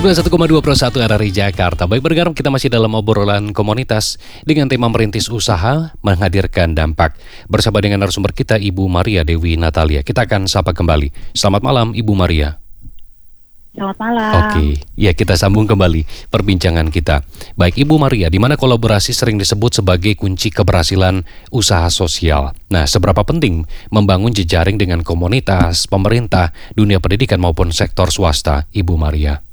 91,2 Pro 1 RRI Jakarta. Baik pendengar, kita masih dalam obrolan komunitas dengan tema merintis usaha menghadirkan dampak. Bersama dengan narasumber kita Ibu Maria Dewi Natalia. Kita akan sapa kembali. Selamat malam Ibu Maria. Selamat malam. Oke, ya kita sambung kembali perbincangan kita. Baik Ibu Maria, di mana kolaborasi sering disebut sebagai kunci keberhasilan usaha sosial. Nah, seberapa penting membangun jejaring dengan komunitas, pemerintah, dunia pendidikan maupun sektor swasta, Ibu Maria?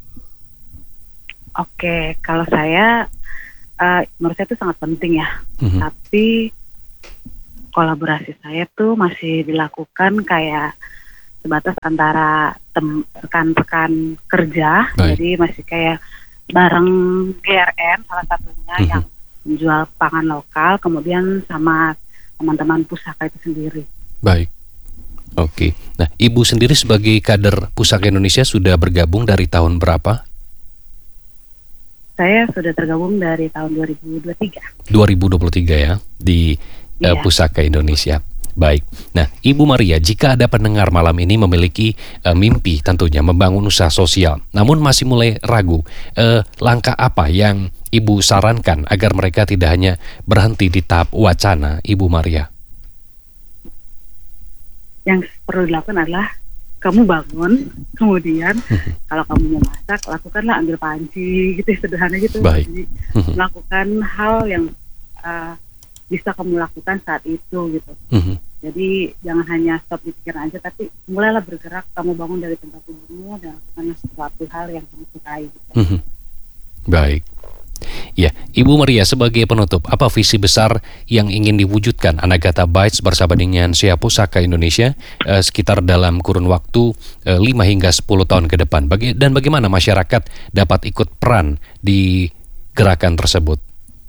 Oke, kalau saya, menurut saya itu sangat penting ya. Tapi kolaborasi saya tuh masih dilakukan kayak sebatas antara rekan-rekan kerja. Baik. Jadi masih kayak bareng GRN salah satunya yang menjual pangan lokal, kemudian sama teman-teman pusaka itu sendiri. Baik. Oke. Nah, Ibu sendiri sebagai kader Pusaka Indonesia sudah bergabung dari tahun berapa? Saya sudah tergabung dari tahun 2023. 2023 ya, di Iya. Pusaka Indonesia. Baik. Nah, Ibu Maria, jika ada pendengar malam ini memiliki mimpi tentunya membangun usaha sosial, namun masih mulai ragu, langkah apa yang Ibu sarankan agar mereka tidak hanya berhenti di tahap wacana, Ibu Maria? Yang perlu dilakukan adalah kamu bangun, kemudian kalau kamu mau masak, lakukanlah, ambil panci gitu, sederhana gitu. Baik. Jadi melakukan hal yang bisa kamu lakukan saat itu gitu. Jadi jangan hanya stop di pikiran aja, tapi mulailah bergerak, kamu bangun dari tempat tidurmu dan lakukan sesuatu hal yang kamu sukai gitu. Baik. Ya, Ibu Maria, sebagai penutup, apa visi besar yang ingin diwujudkan Anagata Bytes bersama dengan SEA Pusaka Indonesia sekitar dalam kurun waktu 5 hingga 10 tahun ke depan? Dan bagaimana masyarakat dapat ikut peran di gerakan tersebut?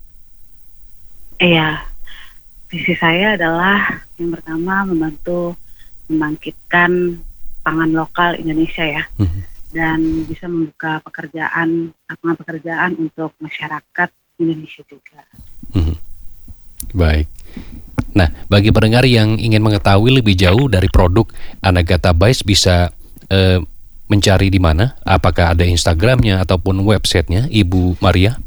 Iya, visi saya adalah yang pertama membantu membangkitkan pangan lokal Indonesia ya. Dan bisa membuka lapangan pekerjaan untuk masyarakat Indonesia juga. Baik. Nah, bagi pendengar yang ingin mengetahui lebih jauh dari produk Anagata Bytes bisa mencari di mana? Apakah ada Instagramnya ataupun websitenya, Ibu Maria?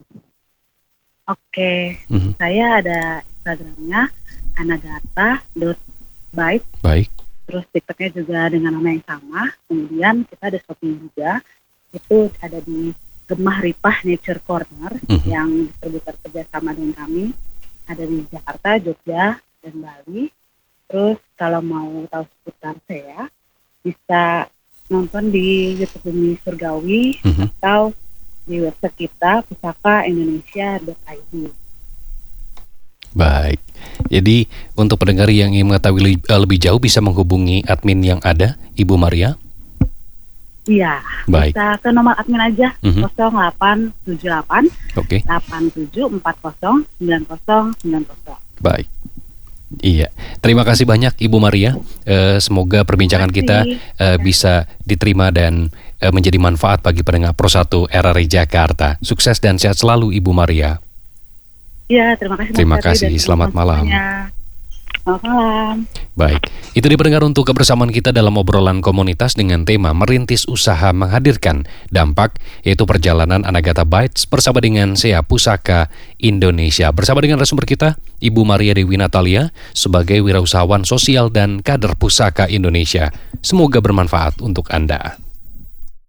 Oke, saya ada Instagramnya anagata.bytes. Baik. Terus TikToknya juga dengan nama yang sama. Kemudian kita ada Shopee juga. Itu ada di Gemah Ripah Nature Corner yang distributor kerjasama dengan kami. Ada di Jakarta, Jogja, dan Bali. Terus kalau mau tahu seputar saya, bisa nonton di YouTube Bumi Surgawi atau di website kita pusakaindonesia.id. Baik. Jadi untuk pendengar yang ingin mengetahui lebih jauh bisa menghubungi admin yang ada, Ibu Maria? Iya, baik. Bisa ke nomor admin aja, 0878 87409090. Baik. Iya, terima kasih banyak Ibu Maria. Semoga perbincangan kita bisa diterima dan menjadi manfaat bagi pendengar Pro 1 RRI Jakarta. Sukses dan sehat selalu Ibu Maria. Ya, terima kasih. Terima kasih. Selamat malam. Selamat malam. Baik, itu dipendengar untuk kebersamaan kita dalam obrolan komunitas dengan tema merintis usaha menghadirkan dampak, yaitu perjalanan Anagata Bytes bersama dengan SEA Pusaka Indonesia. Bersama dengan narasumber kita, Ibu Maria Dewi Natalia sebagai wirausahawan sosial dan kader Pusaka Indonesia. Semoga bermanfaat untuk Anda.